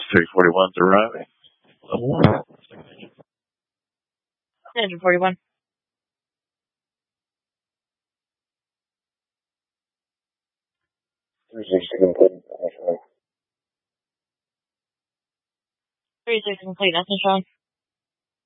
341's arriving. Level 1. 341. 360 complete. 360 complete, nothing showing.